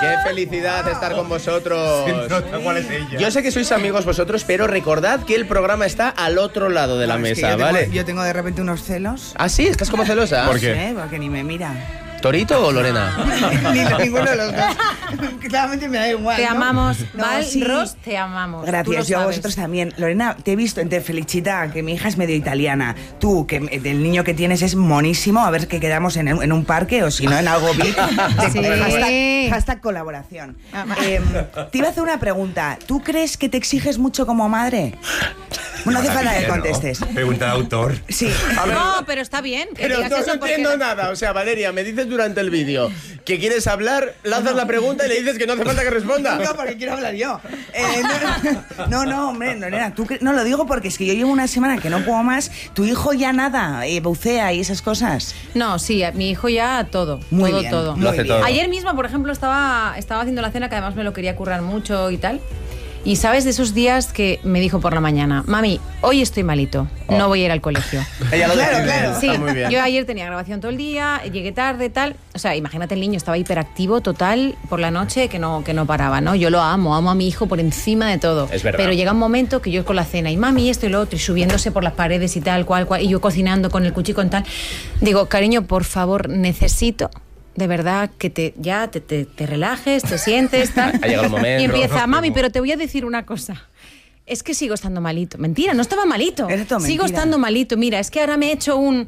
¡Qué felicidad estar con vosotros! ¿Cuál es ella? Yo sé que sois amigos vosotros, pero recordad que el programa está al otro lado de la mesa, ¿vale? Yo tengo de repente unos celos. ¿Ah, sí? ¿Estás como celosa? ¿Por qué? No sé, porque ni me mira. ¿Torito o Lorena? Ninguno de los dos. Claramente me da igual. Te ¿no? amamos, No, Val, sí. Ros, te amamos. Gracias, yo a vosotros también. Lorena, te he visto en Te Felicita, que mi hija es medio italiana. Tú, que el niño que tienes es monísimo. A ver que quedamos en un parque o si no en algo VIP. Sí. Hashtag colaboración. Te iba a hacer una pregunta. ¿Tú crees que te exiges mucho como madre? No hace falta que contestes. Pregunta de autor. Sí. No, pero está bien. Que Pero digas no eso porque entiendo nada. O sea, Valeria, me dices durante el vídeo que quieres hablar, lanzas la pregunta y le dices que no hace falta que responda. No, porque quiero hablar yo. No, hombre, Lorena, no lo digo porque es que yo llevo una semana que no puedo más. Tu hijo ya nada, bucea y esas cosas. No, sí, mi hijo ya todo. Muy todo, bien, todo. muy Lo hace bien. todo. Ayer mismo, por ejemplo, estaba haciendo la cena, que además me lo quería currar mucho y tal. Y sabes de esos días que me dijo por la mañana, mami, hoy estoy malito, no voy a ir al colegio. Ella lo Claro, decide, claro. Sí, está muy bien. yo ayer tenía grabación todo el día, llegué tarde, tal. O sea, imagínate, el niño estaba hiperactivo total por la noche que no paraba, ¿no? Yo lo amo a mi hijo por encima de todo. Es verdad. Pero llega un momento que yo con la cena y mami esto y lo otro y subiéndose por las paredes y tal, cual, y yo cocinando con el cuchillo y tal. Digo, cariño, por favor, necesito de verdad que te relajes, te sientes, tal. Ha llegado el momento. Y empieza, mami, pero te voy a decir una cosa. Es que sigo estando malito. Mentira, no estaba malito. Era todo Sigo mentira. estando malito. Mira, es que ahora me he hecho me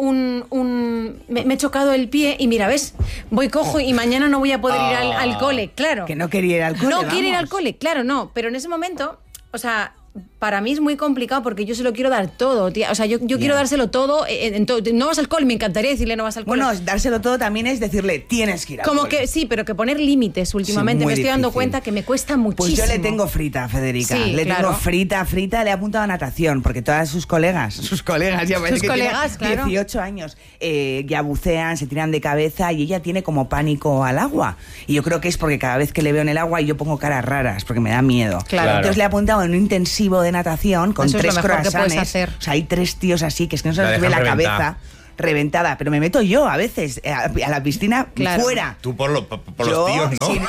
he chocado el pie y mira, ¿ves? Voy cojo y mañana no voy a poder ir al cole, claro. Que no quería ir al cole. No quiere ir al vamos. cole, claro, no. Pero en ese momento, o sea, para mí es muy complicado porque yo se lo quiero dar todo, tía. O sea, yo quiero dárselo todo, en todo. No vas al cole, me encantaría decirle no vas al cole. Bueno, dárselo todo también es decirle, tienes que ir al como cole. que sí, pero que poner límites últimamente. Sí, muy me estoy dando difícil. cuenta que me cuesta muchísimo. Pues yo le tengo frita a Federica. Sí, le claro. tengo frita, le he apuntado a natación, porque todas sus colegas, ya parece Sus que colegas, tiene claro. 18 años, ya bucean, se tiran de cabeza y ella tiene como pánico al agua. Y yo creo que es porque cada vez que le veo en el agua yo pongo caras raras, porque me da miedo. Claro. Entonces le he apuntado en un intensivo de natación con Eso es 3 lo mejor que puedes croissants. hacer. O sea, hay 3 tíos así que es que no se La les ve la dejan cabeza. Reventada, pero me meto yo a veces a la piscina Claro. fuera. Tú por los Yo, tíos, ¿no? sí,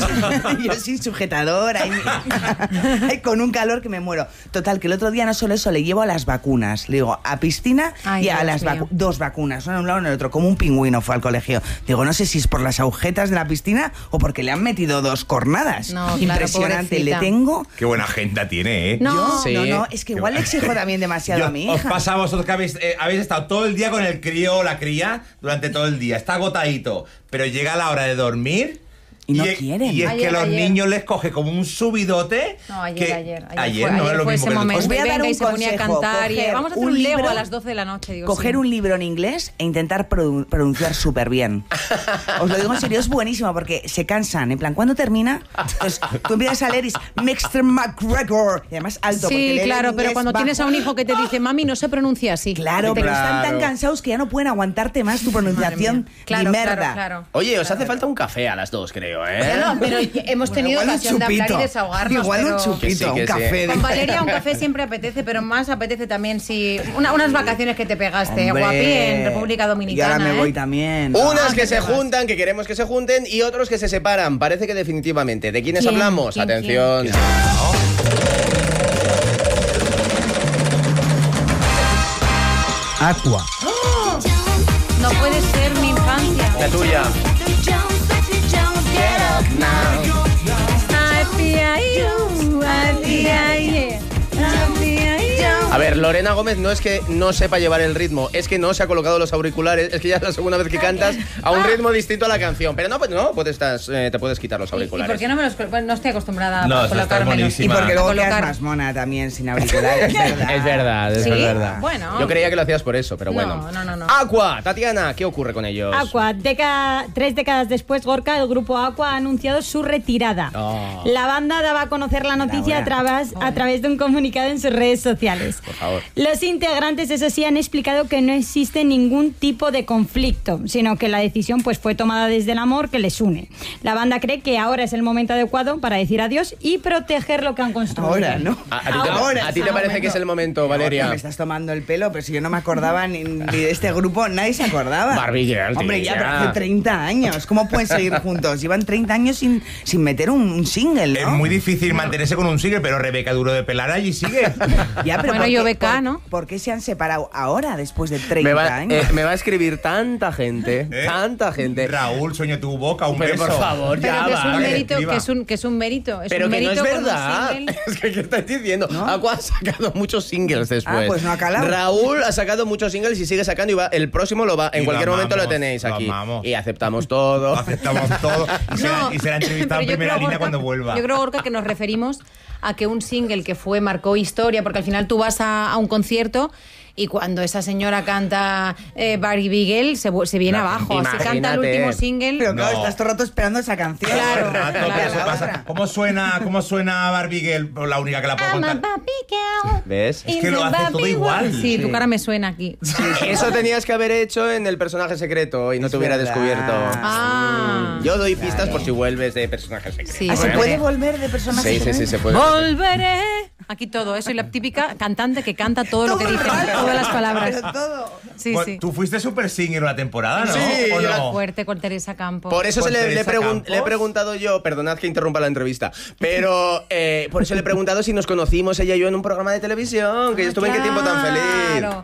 yo sí sujetador, ahí con un calor que me muero. Total, que el otro día no solo eso, le llevo a las vacunas. Le digo, a piscina Ay, y a Dios las mío. 2 vacunas, una en un lado y en el otro, como un pingüino fue al colegio. Digo, no sé si es por las agujetas de la piscina o porque le han metido 2 cornadas. No, claro, Impresionante, le pobrecita. tengo... Qué buena agenda tiene, ¿eh? No, Sí. No, es que igual le exijo también demasiado a mi Os hija. pasa a vosotros que habéis estado todo el día con el crío o la cría durante todo el día. Está agotadito, pero llega la hora de dormir. Y no es- quieren. Y es que Ayer, los ayer. niños les coge como un subidote. No, que ayer no fue, es lo fue mismo ese que momento. Os voy a Y dar venga, un y se ponía a consejo, cantar. coger Vamos a hacer un un Lego libro, a las 12 de la noche. Digo, Coger sí. un libro en inglés e intentar pronunciar súper bien. Os lo digo en serio, es buenísimo porque se cansan. En plan, ¿cuándo termina? Entonces, tú empiezas a leer y es Mr. McGregor. Y además alto. porque Sí, lee en claro, pero inglés cuando bajo. tienes a un hijo que te dice, mami, no se pronuncia así. Claro, pero están tan Claro. cansados que ya no pueden aguantarte más tu pronunciación Claro, ni merda. claro, claro. Oye, os hace falta un café a las 2, creo, ¿eh? No, pero hemos tenido igual un ocasión de hablar y chupito. desahogarnos. Igual un pero- chupito, Que sí, un que sí. café. Con Valeria un café siempre apetece, pero más apetece también si unas vacaciones que te pegaste, Hombre, guapi, en República Y Dominicana. ahora me voy ¿eh? también. Unas Ah, que ¿qué se te vas? juntan, que queremos que se junten, y otros que se separan. Parece que definitivamente. ¿De quiénes ¿Quién? hablamos? ¿Quién? Atención. Aqua. No puede ser mi infancia. La tuya. A ver, Lorena Gómez no es que no sepa llevar el ritmo, es que no se ha colocado los auriculares, es que ya es la segunda vez que cantas a un ritmo distinto a la canción. Pero no, te puedes quitar los ¿Y auriculares. por qué no me los bueno, no estoy acostumbrada No, a esa está colocármelos? Y buenísima. porque luego quedas Colocar. más mona también sin auriculares, ¿verdad? Es verdad, es ¿Sí? verdad. Bueno. Yo creía que lo hacías por eso, pero No, bueno. no. Aqua, Tatiana, ¿qué ocurre con ellos? Aqua, 3 décadas después, Gorka, el grupo Aqua, ha anunciado su retirada. Oh. La banda daba a conocer la noticia a través de un comunicado en sus redes sociales. Por favor. Los integrantes, eso sí, han explicado que no existe ningún tipo de conflicto, sino que la decisión pues fue tomada desde el amor que les une. La banda cree que ahora es el momento adecuado para decir adiós y proteger lo que han construido. Ahora, ¿no? ¿A ti te parece que es el momento, Valeria? Me estás tomando el pelo, pero si yo no me acordaba ni de este grupo, nadie se acordaba. Barbie Girl, Hombre, tía. ya, pero hace 30 años. ¿Cómo pueden seguir juntos? Llevan 30 años sin meter un single, Es ¿no? muy difícil mantenerse con un single, pero Rebeca Duro de Pelar allí sigue. Ya, pero Bueno, ¿por qué- yo beca, ¿no? ¿Por qué se han separado ahora, después de 30 Me va, años? me va a escribir tanta gente, ¿Eh? tanta gente. Raúl, sueño tu boca, un Pero beso. por favor, Pero ya que es va. un mérito, escriba. que es un mérito. Es Pero un que no mérito es con un verdad. single. Es que, ¿qué estás diciendo? ¿No? Aqua ha sacado muchos singles después. Ah, pues no ha calado. Raúl ha sacado muchos singles y sigue sacando y va, el próximo lo va. En Y cualquier lo momento lo amamos, tenéis lo aquí. amamos. Y aceptamos todo. Aceptamos todo. Y será entrevistado en pero yo primera creo, línea Gorka, cuando vuelva. Yo creo, Gorka, que nos referimos a que un single que marcó historia, porque al final tú vas a un concierto y cuando esa señora canta Barbie Girl se viene No, abajo. Así canta el imagínate. último single. Pero claro, No. estás todo el rato esperando esa canción. Claro, Rato, pero claro. eso pasa. ¿Cómo suena Barbie Girl? La única que la puedo I'm a contar. Barbie girl. ¿Ves? Es que in lo the hace todo Barbie igual. world. Sí, tu cara me suena aquí. Eso tenías que haber hecho en el personaje secreto y no Es te hubiera verdad. descubierto. Ah. Yo doy pistas por si vuelves de personaje secreto. Sí, Ah, ¿se Volveré. puede volver de personaje? Sí, se puede. Volveré. Aquí todo, soy la típica cantante que canta todo lo que el dice, rato. todas las palabras. Pero todo. Sí, Bueno, sí. Tú fuiste super singer una temporada, ¿no? Sí, ¿O yo no? Fuerte con Teresa Campos. Por eso ¿Con le he Teresa Campos? preguntado yo, perdonad que interrumpa la entrevista, pero por eso le he preguntado si nos conocimos ella y yo en un programa de televisión, que yo estuve en Qué tiempo tan feliz. Claro.